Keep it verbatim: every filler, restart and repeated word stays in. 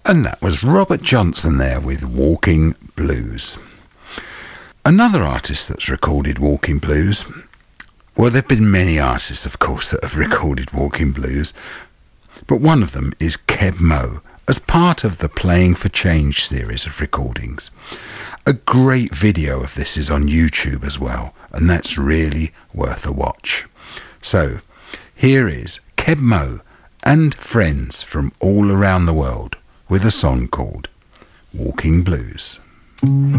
And that was Robert Johnson there with Walking Blues. Another artist that's recorded Walking Blues, well, there have been many artists, of course, that have recorded Walking Blues, but one of them is Keb Mo, as part of the Playing for Change series of recordings. A great video of this is on YouTube as well, and that's really worth a watch. So, here is Keb Mo and friends from all around the world with a song called Walking Blues.